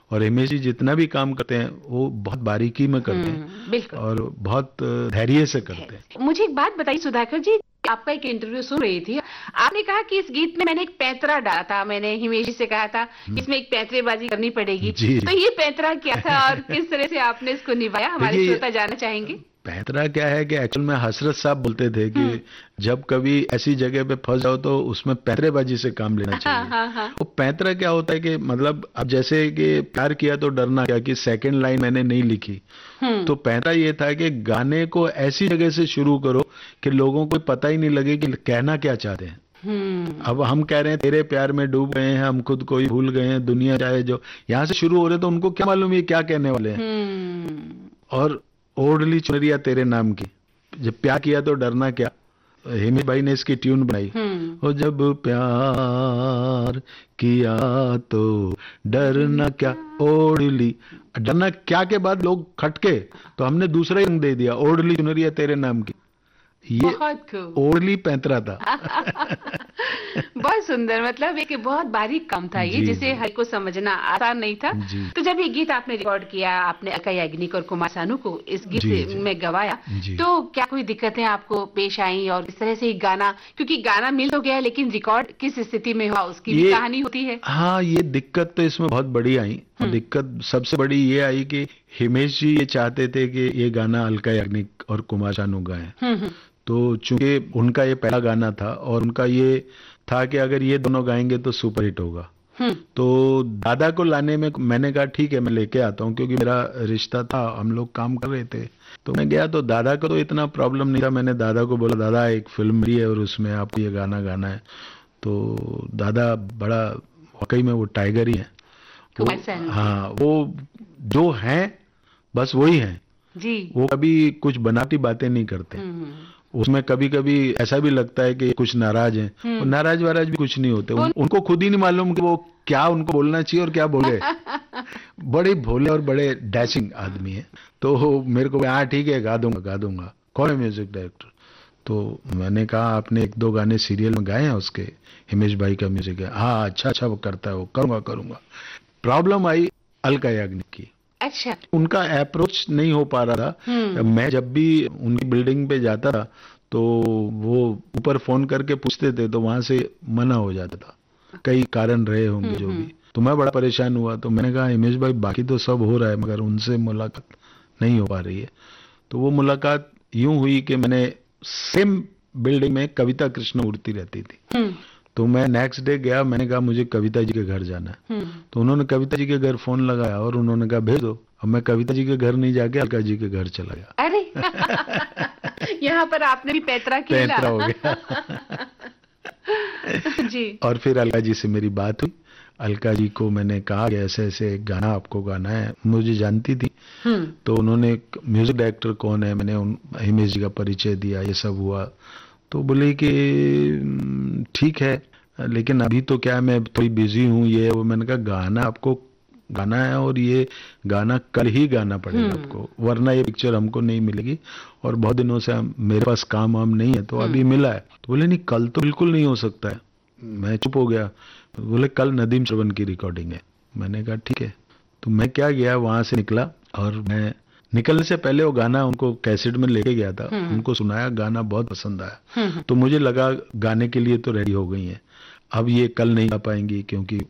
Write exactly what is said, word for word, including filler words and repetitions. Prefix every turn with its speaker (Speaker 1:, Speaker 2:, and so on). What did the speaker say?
Speaker 1: और हिमेश जी जितना भी काम करते हैं वो बहुत बारीकी में करते हैं
Speaker 2: हम्म, बिल्कुल।
Speaker 1: और बहुत धैर्य से करते हैं।
Speaker 2: मुझे एक बात बताइए सुधाकर जी, आपका एक इंटरव्यू सुन रही थी, आपने कहा कि इस गीत में मैंने एक पैंतरा डाला था, मैंने हिमेश जी से कहा था
Speaker 1: हम्म,
Speaker 2: इसमें एक पैंतरेबाजी करनी पड़ेगी,
Speaker 1: जी।
Speaker 2: तो ये पैंतरा क्या था और किस तरह से आपने इसको निभाया, हमारे
Speaker 1: देखिए
Speaker 2: श्रोता जानना चाहेंगे।
Speaker 1: पैंतरा क्या है कि एक्चुअल में हसरत साहब बोलते थे कि
Speaker 2: हम्म।
Speaker 1: जब कभी ऐसी जगह पे फंस जाओ तो उसमें पैंतरेबाजी से काम लेना
Speaker 2: हाँ
Speaker 1: चाहिए।
Speaker 2: हाँ हाँ।
Speaker 1: वो पैंतरा क्या होता है कि मतलब अब जैसे कि प्यार किया तो डरना क्या, कि सेकंड लाइन मैंने नहीं लिखी,
Speaker 2: हम्म
Speaker 1: तो पैंतरा ये था कि गाने को ऐसी जगह से शुरू करो कि लोगों को पता ही नहीं लगे कि कहना क्या चाहते हैं।
Speaker 2: हम्म
Speaker 1: अब हम कह रहे हैं तेरे प्यार में डूब गए हैं, हम खुद को ही भूल गए हैं, दुनिया चाहे जो, यहाँ से शुरू हो रहे तो उनको क्या मालूम ये क्या कहने वाले हैं।
Speaker 2: हम्म
Speaker 1: और ओढ़ली चुनरिया तेरे नाम की, जब प्यार किया तो डरना क्या, हिमेश भाई ने इसकी ट्यून बनाई।
Speaker 2: हम्म
Speaker 1: ओ जब प्यार किया तो डरना क्या, ओढ़ली, डरना क्या के बाद लोग खटके तो हमने दूसरा ही रंग दे दिया, ओढ़ली चुनरिया तेरे नाम की। ये
Speaker 2: बहुत खूब।
Speaker 1: ओढ़ली पैंतरा था।
Speaker 2: बहुत सुंदर, मतलब एक बहुत बारीक काम था ये,
Speaker 1: जी
Speaker 2: जिसे
Speaker 1: जी
Speaker 2: हर को समझना आसान नहीं था।
Speaker 1: जी
Speaker 2: तो जब ये गीत आपने रिकॉर्ड किया, आपने अलका याग्निक और कुमार सानू को इस गीत
Speaker 1: जी जी
Speaker 2: में गवाया,
Speaker 1: जी।
Speaker 2: तो क्या कोई दिक्कतें आपको पेश आई और इस तरह से ये गाना, क्योंकि गाना मिल तो गया लेकिन रिकॉर्ड किस स्थिति में हुआ उसकी भी
Speaker 1: ये
Speaker 2: कहानी होती है।
Speaker 1: हाँ, ये दिक्कत तो इसमें बहुत बड़ी आई, और
Speaker 2: हम्म
Speaker 1: दिक्कत सबसे बड़ी ये आई कि हिमेश जी ये चाहते थे कि ये गाना अलका याग्निक और कुमार सानू गाएं।
Speaker 2: हम्म हम्म
Speaker 1: तो चूंकि उनका ये पहला गाना था और उनका ये था कि अगर ये दोनों गाएंगे तो सुपर हिट होगा,
Speaker 2: हम्म
Speaker 1: तो दादा को लाने में मैंने कहा ठीक है मैं लेके आता हूँ, क्योंकि मेरा रिश्ता था, हम लोग काम कर रहे थे। तो मैं गया तो दादा को तो इतना प्रॉब्लम नहीं था, मैंने दादा को बोला दादा एक फिल्म भी है और उसमें आपको ये गाना गाना है। तो दादा बड़ा, वाकई में वो टाइगर ही है वो।
Speaker 2: कुमार सानू
Speaker 1: हाँ, वो जो हैं बस वही हैं,
Speaker 2: जी।
Speaker 1: वो कभी कुछ बनावटी बातें नहीं करते।
Speaker 2: हम्म
Speaker 1: उसमें कभी कभी ऐसा भी लगता है कि कुछ नाराज हैं, और
Speaker 2: हम्म
Speaker 1: नाराज वाराज भी कुछ नहीं होते, उन,
Speaker 2: उन...
Speaker 1: उनको खुद ही नहीं मालूम कि वो क्या उनको बोलना चाहिए और क्या बोले। बड़े भोले और बड़े डैशिंग आदमी है। तो मेरे को हाँ ठीक है गा दूंगा गा दूंगा, कौन है म्यूजिक डायरेक्टर? तो मैंने कहा आपने एक दो गाने सीरियल में गाए हैं उसके, हिमेश भाई का म्यूजिक है। हाँ अच्छा अच्छा वो करता है, वो करूंगा करूंगा। प्रॉब्लम आई अलका याग्निक की,
Speaker 2: अच्छा।
Speaker 1: उनका अप्रोच नहीं हो पा रहा था।
Speaker 2: हम्म
Speaker 1: मैं जब भी उनकी बिल्डिंग पे जाता था तो वो ऊपर फोन करके पूछते थे, तो वहां से मना हो जाता था, कई कारण रहे होंगे
Speaker 2: हम्म
Speaker 1: जो
Speaker 2: हम्म
Speaker 1: भी। तो मैं बड़ा परेशान हुआ, तो मैंने कहा हिमेश भाई बाकी तो सब हो रहा है मगर उनसे मुलाकात नहीं हो पा रही है। तो वो मुलाकात यूं हुई कि मैंने सेम बिल्डिंग में कविता कृष्णमूर्ति रहती थी,
Speaker 2: हम्म
Speaker 1: तो मैं नेक्स्ट डे गया, मैंने कहा मुझे कविता जी के घर जाना है।
Speaker 2: हम्म
Speaker 1: तो उन्होंने कविता जी के घर फोन लगाया और उन्होंने कहा भेज दो। अब मैं कविता जी के घर नहीं जाके अलका जी के घर चला गया।
Speaker 2: अरे यहाँ पर आपने भी पैतरा खेला।
Speaker 1: पैंतरा हो गया।
Speaker 2: जी।
Speaker 1: और फिर अलका जी से मेरी बात हुई, अलका जी को मैंने कहा कि ऐसे ऐसे एक गाना आपको गाना है, मुझे जानती थी।
Speaker 2: हम्म
Speaker 1: तो उन्होंने म्यूजिक डायरेक्टर कौन है, मैंने उन हिमेश जी का परिचय दिया, ये सब हुआ। तो बोले कि "हम्म, ठीक है लेकिन अभी तो क्या है मैं थोड़ी बिजी हूँ ये वो"। मैंने कहा गाना आपको गाना है और ये गाना कल ही गाना पड़ेगा
Speaker 2: हम्म
Speaker 1: आपको, वरना ये पिक्चर हमको नहीं मिलेगी, और बहुत दिनों से हम, मेरे पास काम वाम नहीं है, तो अभी
Speaker 2: हम्म
Speaker 1: मिला है। तो बोले नहीं कल तो बिल्कुल नहीं हो सकता है। मैं चुप हो गया। बोले कल नदीम श्रवण की रिकॉर्डिंग है। मैंने कहा ठीक है। तो मैं क्या गया वहां से निकला, और मैं निकलने से पहले वो गाना उनको कैसेट में लेके गया था,
Speaker 2: हम्म
Speaker 1: उनको सुनाया, गाना बहुत पसंद आया।
Speaker 2: हम्म
Speaker 1: तो मुझे लगा गाने के लिए तो रेडी हो गई हैं, अब ये कल नहीं आ पाएंगी क्योंकि